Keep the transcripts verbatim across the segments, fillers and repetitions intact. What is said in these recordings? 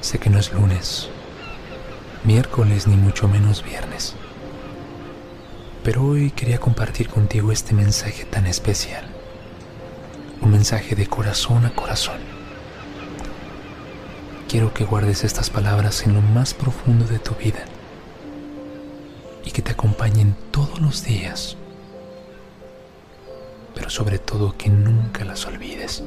Sé que no es lunes, miércoles ni mucho menos viernes, pero hoy quería compartir contigo este mensaje tan especial, un mensaje de corazón a corazón. Quiero que guardes estas palabras en lo más profundo de tu vida y que te acompañen todos los días, pero sobre todo que nunca las olvides.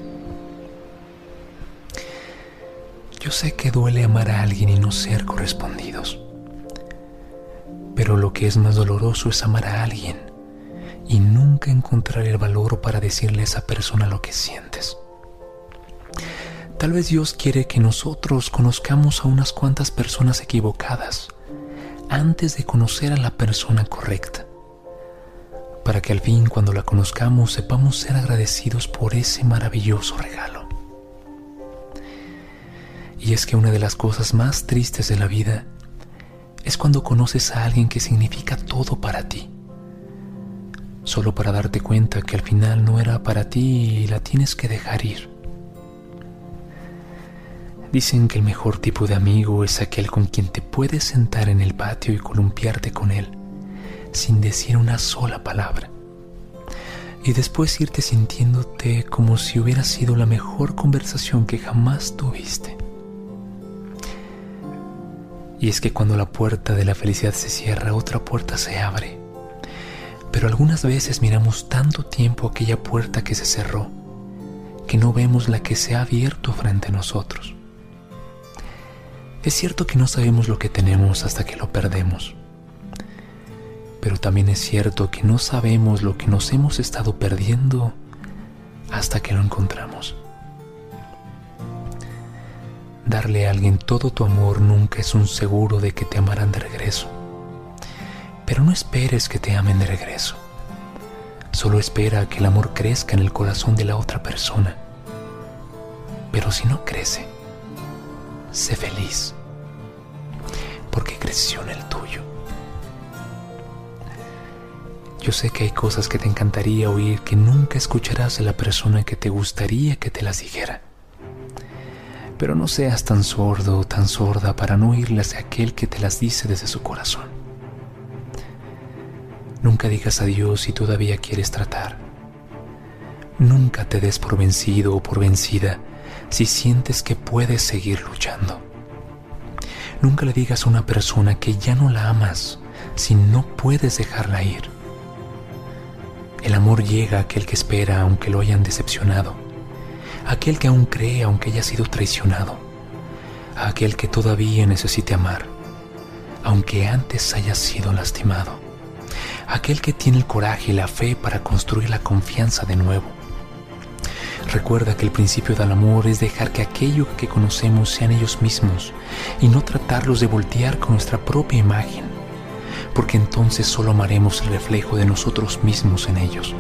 Yo sé que duele amar a alguien y no ser correspondidos, pero lo que es más doloroso es amar a alguien y nunca encontrar el valor para decirle a esa persona lo que sientes. Tal vez Dios quiere que nosotros conozcamos a unas cuantas personas equivocadas antes de conocer a la persona correcta, para que al fin, cuando la conozcamos, sepamos ser agradecidos por ese maravilloso regalo. Y es que una de las cosas más tristes de la vida es cuando conoces a alguien que significa todo para ti, solo para darte cuenta que al final no era para ti y la tienes que dejar ir. Dicen que el mejor tipo de amigo es aquel con quien te puedes sentar en el patio y columpiarte con él, sin decir una sola palabra, y después irte sintiéndote como si hubiera sido la mejor conversación que jamás tuviste. Y es que cuando la puerta de la felicidad se cierra, otra puerta se abre. Pero algunas veces miramos tanto tiempo aquella puerta que se cerró, que no vemos la que se ha abierto frente a nosotros. Es cierto que no sabemos lo que tenemos hasta que lo perdemos. Pero también es cierto que no sabemos lo que nos hemos estado perdiendo hasta que lo encontramos. Darle a alguien todo tu amor nunca es un seguro de que te amarán de regreso. Pero no esperes que te amen de regreso. Solo espera que el amor crezca en el corazón de la otra persona. Pero si no crece, sé feliz, porque creció en el tuyo. Yo sé que hay cosas que te encantaría oír que nunca escucharás de la persona que te gustaría que te las dijera. Pero no seas tan sordo o tan sorda para no oírlas de aquel que te las dice desde su corazón. Nunca digas adiós si todavía quieres tratar. Nunca te des por vencido o por vencida si sientes que puedes seguir luchando. Nunca le digas a una persona que ya no la amas si no puedes dejarla ir. El amor llega a aquel que espera aunque lo hayan decepcionado, a aquel que aún cree aunque haya sido traicionado, a aquel que todavía necesite amar, aunque antes haya sido lastimado, a aquel que tiene el coraje y la fe para construir la confianza de nuevo. Recuerda que el principio del amor es dejar que aquello que conocemos sean ellos mismos y no tratarlos de voltear con nuestra propia imagen, porque entonces solo amaremos el reflejo de nosotros mismos en ellos.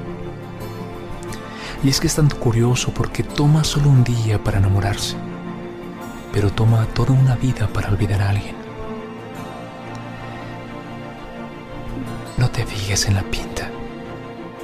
Y es que es tanto curioso porque toma solo un día para enamorarse, pero toma toda una vida para olvidar a alguien. No te fijes en la pinta